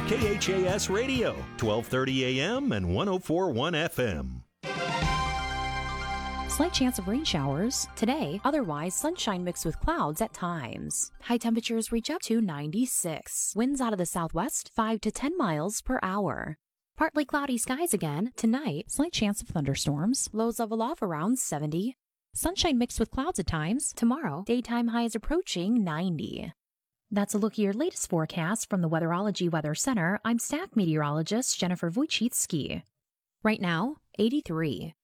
KHAS Radio, 1230 AM and 1041 FM. Slight chance of rain showers today, otherwise sunshine mixed with clouds at times. High temperatures reach up to 96. Winds out of the southwest 5 to 10 miles per hour. Partly cloudy skies again tonight, slight chance of thunderstorms. Lows level off around 70. Sunshine mixed with clouds at times. Tomorrow, daytime highs approaching 90. That's a look at your latest forecast from the Weatherology Weather Center. I'm staff meteorologist Jennifer Wojcicki. Right now, 83.